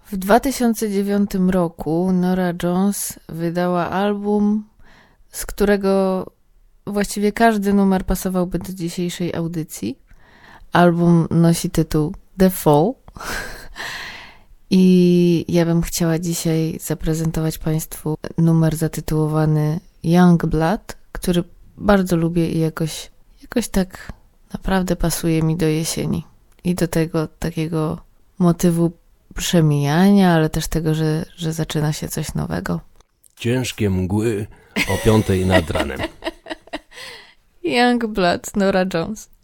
W 2009 roku Norah Jones wydała album, z którego właściwie każdy numer pasowałby do dzisiejszej audycji. Album nosi tytuł The Fall i ja bym chciała dzisiaj zaprezentować Państwu numer zatytułowany Young Blood, który bardzo lubię i jakoś tak naprawdę pasuje mi do jesieni i do tego takiego motywu przemijania, ale też tego, że zaczyna się coś nowego. Ciężkie mgły o 5:00 nad ranem. Young Blood, Norah Jones.